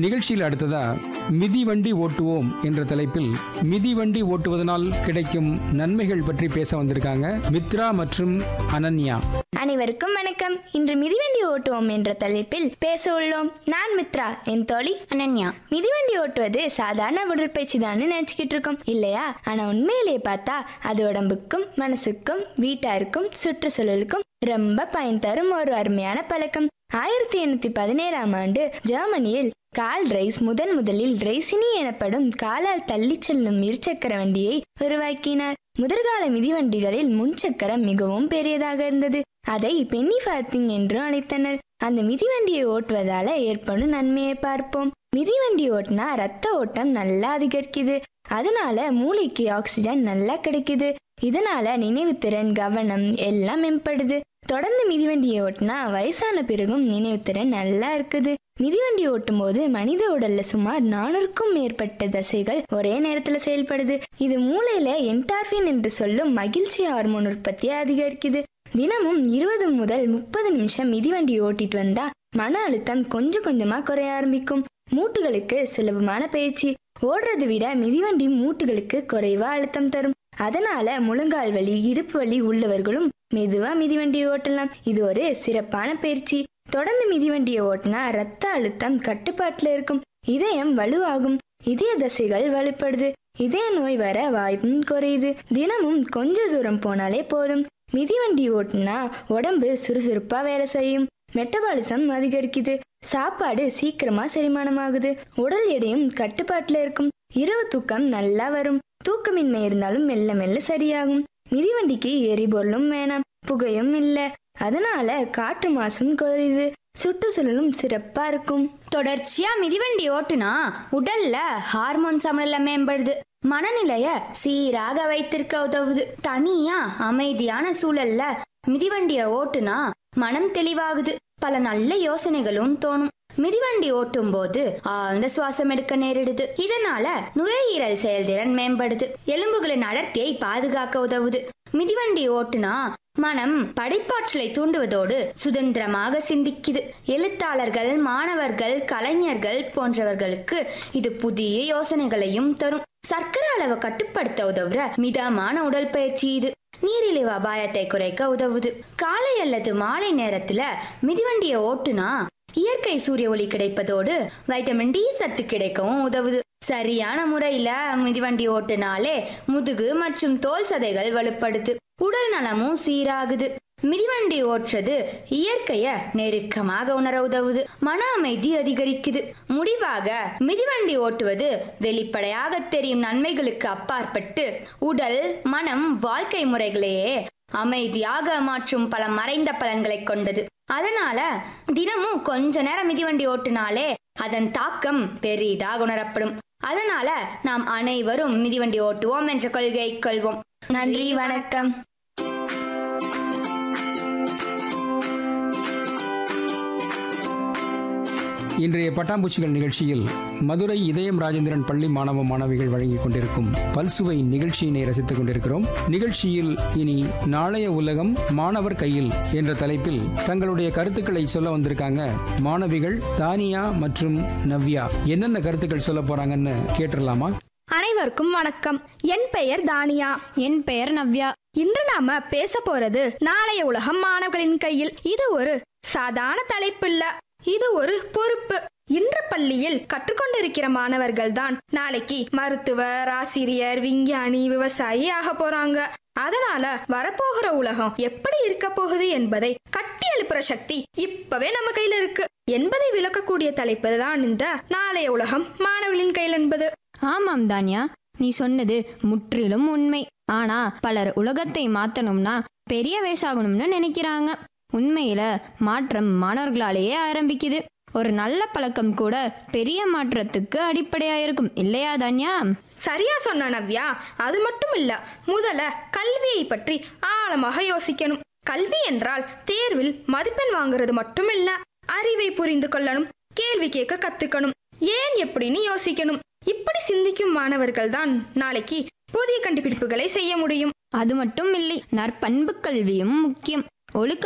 நிகழ்ச்சியில் அடுத்ததா மிதிவண்டி ஓட்டுவோம் என்ற தலைப்பில் மிதிவண்டி ஓட்டுவதனால் கிடைக்கும் நன்மைகள் பற்றி பேச வந்திருக்காங்க மித்ரா மற்றும் அனன்யா. அனைவருக்கும் வணக்கம். இன்று மிதிவண்டி ஓட்டுவோம் என்ற தலைப்பில் பேச உள்ளோம். நான் மித்ரா, என் தோழி அனன்யா. மிதிவண்டி ஓட்டுவது சாதாரண உடற்பயிற்சி தான் நினைச்சுக்கிட்டு இருக்கோம் இல்லையா? ஆனா உண்மையிலே பார்த்தா அது உடம்புக்கும் மனசுக்கும் வீட்டாருக்கும் சுற்றுச்சூழலுக்கும் ரொம்ப பயன் தரும் ஒரு அருமையான பழக்கம். 1817ஆம் ஆண்டு ஜெர்மனியில் கால் ரைஸ் முதலில் ரைசினி எனப்படும் காலால் தள்ளி செல்லும் இருசக்கர வண்டியை உருவாக்கினார். முதிர்கால மிதிவண்டிகளில் முன்சக்கரம் மிகவும் பெரியதாக இருந்தது. அதை பென்னி ஃபார்த்திங் என்று அழைத்தனர். அந்த மிதிவண்டியை ஓட்டுவதால ஏற்படும் நன்மையை பார்ப்போம். மிதிவண்டி ஓட்டினா ரத்த ஓட்டம் நல்லா அதிகரிக்குது. அதனால மூளைக்கு ஆக்சிஜன் நல்லா கிடைக்குது. இதனால நினைவுத்திறன், கவனம் எல்லாம் மேம்படுது. தொடர்ந்து மிதிவண்டியை ஓட்டினா வயசான பிறகும் நினைவுத்திறன் நல்லா இருக்குது. மிதிவண்டி ஓட்டும் போது மனித உடல்ல சுமார் 400க்கும் மேற்பட்ட தசைகள் ஒரே நேரத்துல செயல்படுது. இது மூளையில என்டார்பின் என்று சொல்லும் மகிழ்ச்சி ஹார்மோன் உற்பத்தியை அதிகரிக்குது. தினமும் 20 முதல் 30 நிமிஷம் மிதிவண்டி ஓட்டிட்டு வந்தா மன அழுத்தம் கொஞ்சம் கொஞ்சமா குறைய ஆரம்பிக்கும். மூட்டுகளுக்கு சுலபமான பயிற்சி. ஓடுறதை விட மிதிவண்டி மூட்டுகளுக்கு குறைவா அழுத்தம் தரும். அதனால முழங்கால் வலி, இடுப்பு வலி உள்ளவர்களும் மெதுவா மிதிவண்டியை ஓட்டலாம். இது ஒரு சிறப்பான பயிற்சி. தொடர்ந்து மிதிவண்டியை ஓட்டினா ரத்த அழுத்தம் கட்டுப்பாட்டுல இருக்கும். இதயம் வலுவாகும். இதய தசைகள் வலுப்படுது. இதய நோய் வர வாய்ப்பும் குறையுது. தினமும் கொஞ்ச தூரம் போனாலே போதும். மிதிவண்டி ஓட்டினா உடம்பு சுறுசுறுப்பா வேலை செய்யும். மெட்டபாலிசம் அதிகரிக்குது. சாப்பாடு சீக்கிரமா செரிமானமாகுது. உடல் எடையும் கட்டுப்பாட்டுல இருக்கும். இரவு தூக்கம் நல்லா வரும். தூக்கமின்மை இருந்தாலும் மெல்ல மெல்ல சரியாகும். மிதிவண்டிக்கு எரிபொருளும் வேணாம், புகையும் இல்ல. அதனால காற்று மாசும் குறையுது. சுற்றுச்சூழலும் சிறப்பா இருக்கும். தொடர்ச்சியா மிதிவண்டி ஓட்டுனா உடல்ல ஹார்மோன் சமநிலை மேம்படுது. மனநிலைய சீராக வைத்திருக்க உதவுது. தனியா அமைதியான சூழல்ல மிதிவண்டிய ஓட்டுனா மனம் தெளிவாகுது. பல நல்ல யோசனைகளும் தோணும். மிதிவண்டி ஓட்டும் போது ஆழ்ந்த சுவாசம் எடுக்க நேரிடுது. இதனால நுரையீரல் செயல்திறன் மேம்படுது. எலும்புகளின் அடர்த்தியை பாதுகாக்க உதவுது. மிதிவண்டி ஓட்டுனா மனம் படைப்பாற்றலை தூண்டுவதோடு சுதந்திரமாக சிந்திக்குது. எழுத்தாளர்கள், மாணவர்கள், கலைஞர்கள் போன்றவர்களுக்கு இது புதிய யோசனைகளையும் தரும். சர்க்கரை அளவை கட்டுப்படுத்த உதவுற மிதமான உடற்பயிற்சி இது. நீரிழிவு அபாயத்தை குறைக்க உதவுது. காலை அல்லது மாலை நேரத்துல மிதிவண்டியை ஓட்டுனா இயற்கை சூரிய ஒளி கிடைப்பதோடு வைட்டமின் டி சத்து கிடைக்கவும் உதவுது. சரியான முறையில மிதிவண்டி ஓட்டுனாலே முதுகு மற்றும் தோல் சதைகள் வலுப்படுது. உடல் நலமும் சீராகுது. மிதிவண்டி ஓட்டுறது இயற்கைய நெருக்கமாக உணர உதவுது. மன அமைதி அதிகரிக்குது. முடிவாக மிதிவண்டி ஓட்டுவது வெளிப்படையாக தெரியும் நன்மைகளுக்கு அப்பாற்பட்டு உடல், மனம், வாழ்க்கை முறைகளையே அமைதியாக மாற்றும் பல மறைந்த பலன்களை கொண்டது. அதனால தினமும் கொஞ்ச நேரம் மிதிவண்டி ஓட்டுனாலே அதன் தாக்கம் பெரிதாக உணரப்படும். அதனால நாம் அனைவரும் மிதிவண்டி ஓட்டுவோம் என்ற கொள்கையை கொள்வோம். நன்றி, வணக்கம். இன்றைய பட்டாம்பூச்சிகள் நிகழ்ச்சியில் மதுரை இதயம் ராஜேந்திரன் பள்ளி மாணவ மாணவிகள் வழங்கிக் கொண்டிருக்கும் பல்சுவை நிகழ்ச்சியினை ரசித்துக் கொண்டிருக்கிறோம். நிகழ்ச்சியில் இனி நாளைய உலகம் மாணவர் கையில் என்ற தலைப்பில் தங்களுடைய கருத்துக்களை சொல்ல வந்திருக்காங்க மாணவிகள் தானியா மற்றும் நவ்யா. என்னென்ன கருத்துக்கள் சொல்ல போறாங்கன்னு கேட்டுடலாமா? அனைவருக்கும் வணக்கம். என் பெயர் தானியா. என் பெயர் நவ்யா. இன்று நாம பேச போறது நாளைய உலகம் மாணவர்களின் கையில். இது ஒரு சாதாரண தலைப்பு இல்ல, இது ஒரு பொறுப்பு. இன்று பள்ளியில் கற்றுக்கொண்டிருக்கிற மாணவர்கள் தான் நாளைக்கு மருத்துவர், ஆசிரியர், விஞ்ஞானி, விவசாயி ஆக போறாங்க. அதனால வரப்போகிற உலகம் எப்படி இருக்க போகுது என்பதை கட்டி எழுப்புற சக்தி இப்பவே நம்ம கையில இருக்கு என்பதை விளக்கக்கூடிய தலைப்பு தான் இந்த நாளைய உலகம் மாணவர்களின் கையில் என்பது. ஆமாம் தானியா, நீ சொன்னது முற்றிலும் உண்மை. ஆனா பலர் உலகத்தை மாத்தணும்னா பெரிய வயசாகணும்னு நினைக்கிறாங்க. உண்மையில மாற்றம் மாணவர்களாலேயே ஆரம்பிக்குது. ஒரு நல்ல பழக்கம் கூட பெரிய மாற்றத்துக்கு அடிப்படையாயிருக்கும் இல்லையா தானியா? சரியா சொன்ன நவ்யா. அது மட்டும் இல்ல, முதல்ல கல்வியை பற்றி ஆழமாக யோசிக்கணும். கல்வி என்றால் தேர்வில் மதிப்பெண் வாங்குறது மட்டும் இல்ல, அறிவை புரிந்து கொள்ளணும், கேள்வி கேட்க கத்துக்கணும், ஏன் எப்படின்னு யோசிக்கணும். இப்படி சிந்திக்கும் மாணவர்கள் தான் நாளைக்கு புதிய கண்டுபிடிப்புகளை செய்ய முடியும். அது மட்டும் இல்லை, நற்பண்பு கல்வியும் முக்கியம். ஒழுக்க